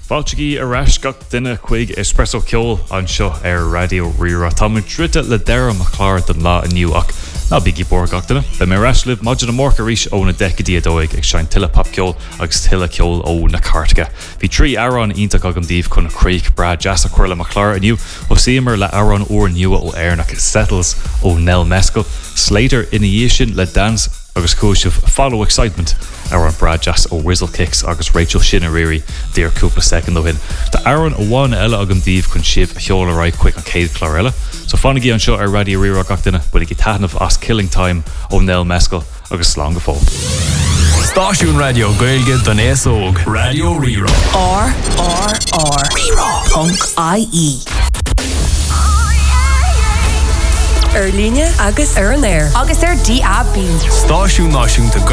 Fáilteaí arás gach duine chuig espresso ceol anseo radio Rira. Tá mu trite le deire a chláir den lá aniu ach ná bigí bor gach duine. Be mé reislih maidir na mórca ríis ó na decadí dóig ag sein tuile pap ceol agus tuile ceol ó na cartacha. Bhí trí árán ionach agam díomh chun Craig Brad Jazz a chuirla a chláir aniu ó siamar le árán uair nua ó airnach Settles ó Nell Mescal. Slater ina dhé sin le dance agus cúisih Follow Excitement Aaron Brad Jazz ó Whizzle Kicks agus Rachel Shinariri déir cúpla second ó hin. Tá Aaron ó bháin eile agam díomh chun sibh cheola ráid chuig an céad chlár eile. So fánaí an seo ar radio Rira gach duine bud ag taithnamh as Killing Time ó Nell Mescal agus slán go fóg. Stáisiún radio Gaeilge don éasóg Radio Rira. RRR Rira.ie Líne agus ar an air agus ar DAB. Stáisiún náisiúnta